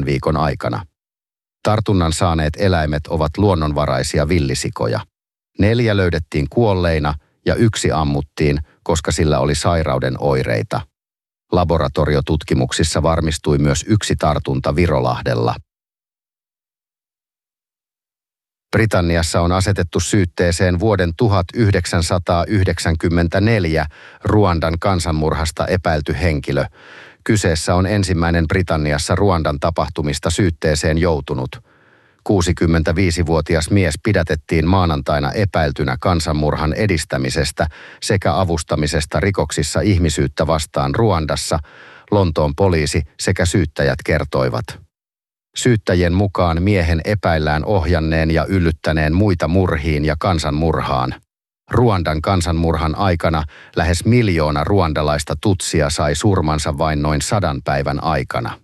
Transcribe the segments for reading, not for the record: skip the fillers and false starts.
viikon aikana. Tartunnan saaneet eläimet ovat luonnonvaraisia villisikoja. 4 löydettiin kuolleina ja 1 ammuttiin, koska sillä oli sairauden oireita. Laboratoriotutkimuksissa varmistui myös 1 tartunta Virolahdella. Britanniassa on asetettu syytteeseen vuoden 1994 Ruandan kansanmurhasta epäilty henkilö. Kyseessä on ensimmäinen Britanniassa Ruandan tapahtumista syytteeseen joutunut. 65-vuotias mies pidätettiin maanantaina epäiltynä kansanmurhan edistämisestä sekä avustamisesta rikoksissa ihmisyyttä vastaan Ruandassa, Lontoon poliisi sekä syyttäjät kertoivat. Syyttäjien mukaan miehen epäillään ohjanneen ja yllyttäneen muita murhiin ja kansanmurhaan. Ruandan kansanmurhan aikana lähes 1 miljoona ruandalaista tutsia sai surmansa vain noin 100 päivän aikana.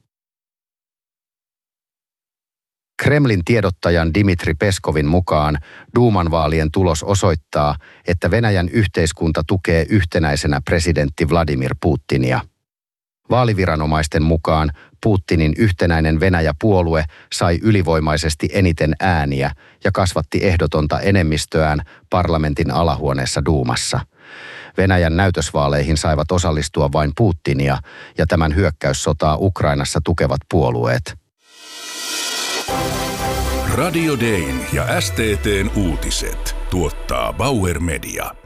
Kremlin tiedottajan Dmitri Peskovin mukaan Duuman vaalien tulos osoittaa, että Venäjän yhteiskunta tukee yhtenäisenä presidentti Vladimir Putinia. Vaaliviranomaisten mukaan Putinin yhtenäinen Venäjä-puolue sai ylivoimaisesti eniten ääniä ja kasvatti ehdotonta enemmistöään parlamentin alahuoneessa Duumassa. Venäjän näytösvaaleihin saivat osallistua vain Putinia ja tämän hyökkäyssotaa Ukrainassa tukevat puolueet. Radio Dayn ja STT:n uutiset tuottaa Bauer Media.